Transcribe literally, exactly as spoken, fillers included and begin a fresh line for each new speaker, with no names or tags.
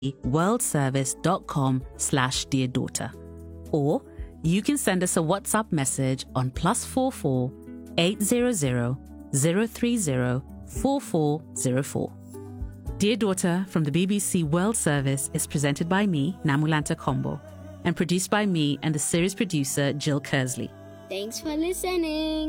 worldservice.com slash dear daughter. Or you can send us a WhatsApp message on plus four four eight zero zero zero three zero four four zero four. Dear Daughter from the B B C World Service is presented by me, Namulanta Kombo, and produced by me and the series producer, Jill Kersley.
Thanks for listening.